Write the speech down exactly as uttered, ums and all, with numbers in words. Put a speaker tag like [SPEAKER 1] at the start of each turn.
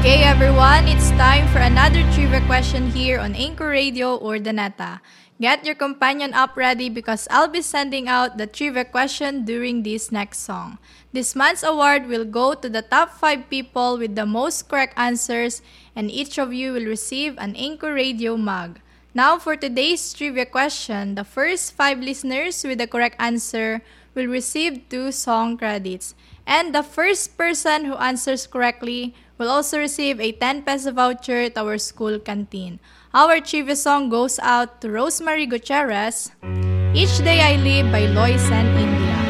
[SPEAKER 1] Okay, everyone, it's time for another trivia question here on Anchor Radio or Daneta. Get your companion up ready because I'll be sending out the trivia question during this next song. This month's award will go to the top five people with the most correct answers, and each of you will receive an Anchor Radio mug. Now for today's trivia question, the first five listeners with the correct answer will receive two song credits. And the first person who answers correctly will also receive a ten peso voucher to our school canteen. Our trivia song goes out to Rosemary Gutierrez, Each Day I Live by Lois and Indy.